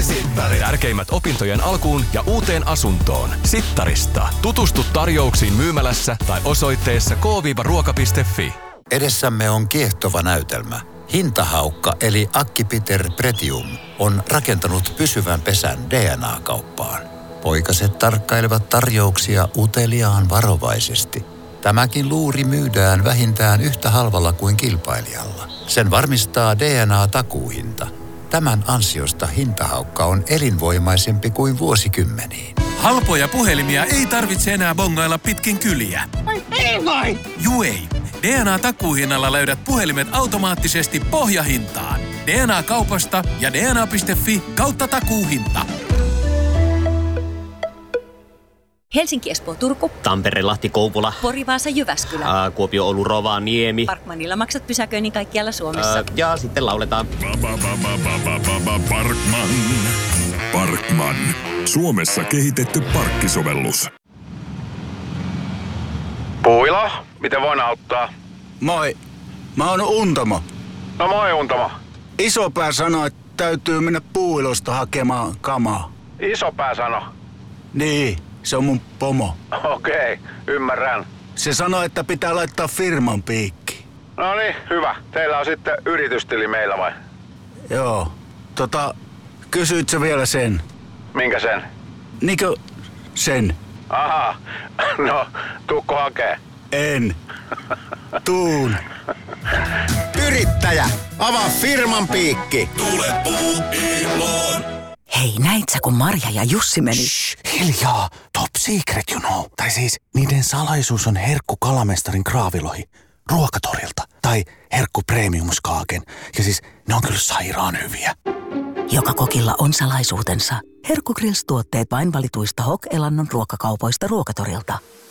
Sittari. Tärkeimmät opintojen alkuun ja uuteen asuntoon. Sittarista. Tutustu tarjouksiin myymälässä tai osoitteessa k-ruoka.fi. Edessämme on kiehtova näytelmä. Hintahaukka eli Akki-Peter Pretium on rakentanut pysyvän pesän DNA-kauppaan. Poikaset tarkkailevat tarjouksia uteliaan varovaisesti. Tämäkin luuri myydään vähintään yhtä halvalla kuin kilpailijalla. Sen varmistaa DNA-takuuhinta. Tämän ansiosta hintahaukka on elinvoimaisempi kuin vuosikymmeniin. Halpoja puhelimia ei tarvitse enää bongailla pitkin kyliä. Ei vai! Juu ei. DNA-takuuhinnalla löydät puhelimet automaattisesti pohjahintaan. DNA-kaupasta ja dna.fi/takuuhinta. Helsinki, Espoo, Turku. Tampere, Lahti, Kouvola. Pori, Vaasa, Jyväskylä. Kuopio, Oulu, Rovaniemi. Parkmanilla maksat pysäköinnin kaikkialla Suomessa. Ja sitten lauletaan. Parkman. Suomessa kehitetty parkkisovellus. Puilo, miten voin auttaa? Moi, mä oon Untamo. No moi Untamo. Isopää sanoi, että täytyy mennä Puuilosta hakemaan kamaa. Isopää sano? Niin, se on mun pomo. Okei, ymmärrän. Se sanoi, että pitää laittaa firman piikki. No niin, hyvä. Teillä on sitten yritystili meillä vai? Joo, kysyit sä vielä sen? Minkä sen? Niinkö sen? Aha, no tuukko hakee? En. Tuun. Yrittäjä, avaa firman piikki. Tule Puuiloon. Hei, näit sä, kun Marja ja Jussi meni? Shh, hiljaa. Top secret, you know. Tai siis, niiden salaisuus on herkku kalamestarin kraavilohi. Ruokatorilta. Tai herkku premiumskaaken. Ja siis, ne on kyllä sairaan hyviä. Joka kokilla on salaisuutensa. Herkku Grills-tuotteet vain valituista Hok-elannon ruokakaupoista Ruokatorilta.